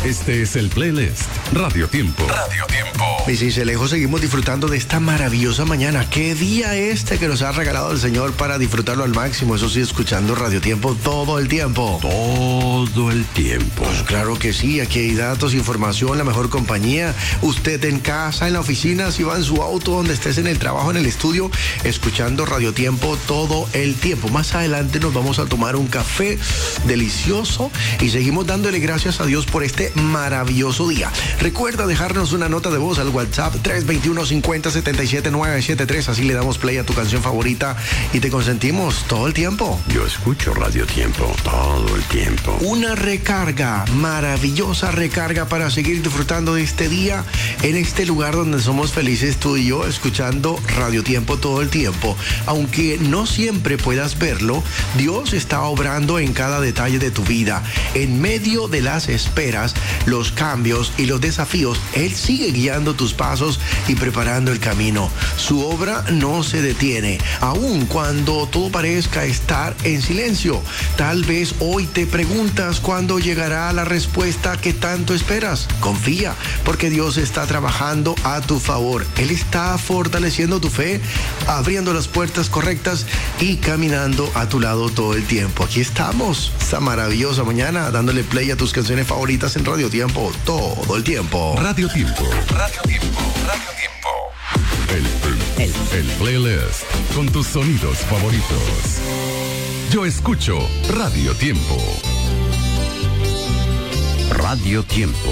Este es el playlist Radio Tiempo. Radio Tiempo. Mis cincelejos, seguimos disfrutando de esta maravillosa mañana. ¿Qué día este que nos ha regalado el Señor para disfrutarlo al máximo? Eso sí, escuchando Radio Tiempo todo el tiempo. Todo el tiempo. Pues claro que sí, aquí hay datos, información, la mejor compañía. Usted en casa, en la oficina, si va en su auto, donde estés, en el trabajo, en el estudio, escuchando Radio Tiempo todo el tiempo. Más adelante nos vamos a tomar un café delicioso y seguimos dándole gracias a Dios por este maravilloso día. Recuerda dejarnos una nota de voz al WhatsApp 321-50-77-973. Así le damos play a tu canción favorita y te consentimos todo el tiempo. Yo escucho Radio Tiempo todo el tiempo. Una recarga, maravillosa recarga para seguir disfrutando de este día en este lugar donde somos felices tú y yo, escuchando Radio Tiempo todo el tiempo. Aunque no siempre puedas verlo, Dios está obrando en cada detalle de tu vida. En medio de las esperas, los cambios y los desafíos, Él sigue guiando tus pasos y preparando el camino. Su obra no se detiene, aun cuando todo parezca estar en silencio. Tal vez hoy te preguntas cuándo llegará la respuesta que tanto esperas. Confía, porque Dios está trabajando a tu favor. Él está fortaleciendo tu fe, abriendo las puertas correctas y caminando a tu lado todo el tiempo. Aquí estamos, esta maravillosa mañana, dándole play a tus canciones favoritas en Radio Tiempo todo el tiempo. Radio Tiempo. Radio Tiempo. Radio Tiempo. El playlist con tus sonidos favoritos. Yo escucho Radio Tiempo. Radio Tiempo.